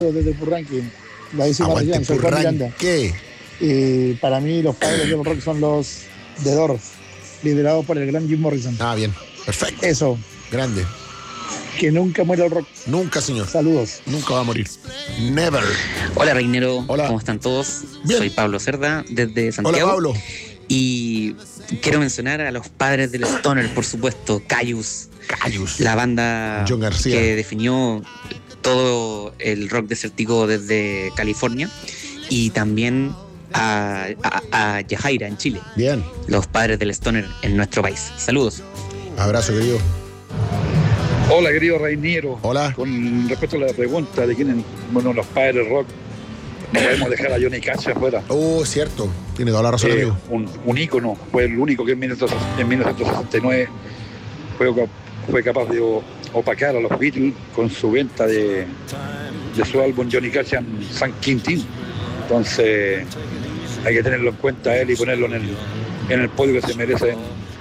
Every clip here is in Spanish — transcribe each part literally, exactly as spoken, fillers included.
desde Purranque, la décima Aguante región, soy Juan Miranda. Purranque. Y para mí los padres del rock son los The Doors, liderados por el gran Jim Morrison. Ah, bien, perfecto. Eso, Grande. que nunca muera el rock. Nunca, señor. Saludos. Nunca va a morir. Never. Hola, Reinero. Hola. ¿Cómo están todos? Bien. Soy Pablo Cerda, desde Santiago. Hola, Pablo. Y quiero mencionar a los padres del Stoner, por supuesto, Caius. Caius. La banda John García. que definió todo el rock desértico desde California. Y también a, a, a Yajaira en Chile. Bien. Los padres del Stoner en nuestro país. Saludos. Abrazo, querido. Hola, querido Reiniero. Hola. Con respecto a la pregunta de quiénes, bueno, los padres del rock, no podemos dejar a Johnny Cash afuera. Oh, cierto. Tiene toda la razón, Eh, amigo. un, un ícono, fue el único que en mil novecientos sesenta y nueve fue, fue capaz de opacar a los Beatles con su venta de, de su álbum Johnny Cash en San Quintín. Entonces hay que tenerlo en cuenta a él y ponerlo en el, en el podio que se merece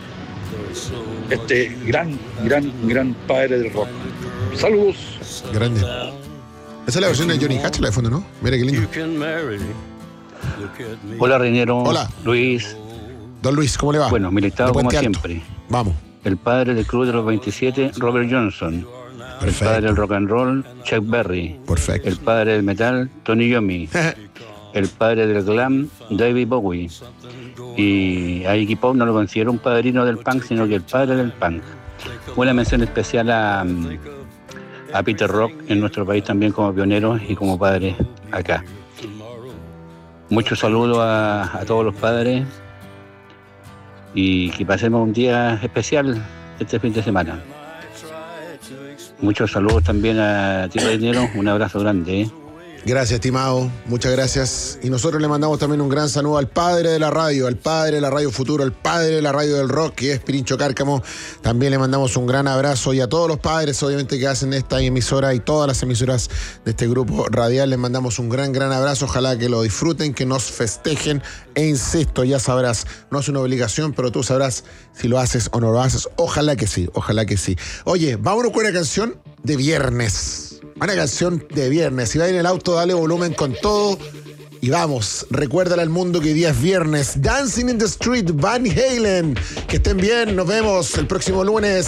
este gran, gran, gran padre del rock. Saludos. Grande. Esa es la versión de Johnny Cash, la de fondo, ¿no? Mira qué lindo. Hola, Reinero. Hola. Luis. Don Luis, ¿cómo le va? Bueno, mi listado De como Puente Alto. siempre. Vamos. El padre del Club de los veintisiete, Robert Johnson. El padre del rock and roll, Chuck Berry. Perfecto. El padre del metal, Tony Iommi. El padre del glam, David Bowie. Y a Iggy Pop no lo considero un padrino del punk, sino que el padre del punk. Una mención especial a, a Peter Rock en nuestro país también como pionero y como padre acá. Muchos saludos a, a todos los padres y que pasemos un día especial este fin de semana. Muchos saludos también a ti, Reinero. Un abrazo grande, ¿eh? Gracias, estimado. Muchas gracias. Y nosotros le mandamos también un gran saludo al padre de la radio, al padre de la radio Futuro, al padre de la radio del rock, que es Pirincho Cárcamo. También le mandamos un gran abrazo. Y a todos los padres, obviamente, que hacen esta emisora y todas las emisoras de este grupo radial, les mandamos un gran, gran abrazo. Ojalá que lo disfruten, que nos festejen. E insisto, ya sabrás, no es una obligación, pero tú sabrás si lo haces o no lo haces. Ojalá que sí, ojalá que sí. Oye, vámonos con una canción de viernes. Una canción de viernes. Si va en el auto, dale volumen con todo. Y vamos, recuérdale al mundo que hoy día es viernes. Dancing in the Street, Van Halen. Que estén bien, nos vemos el próximo lunes.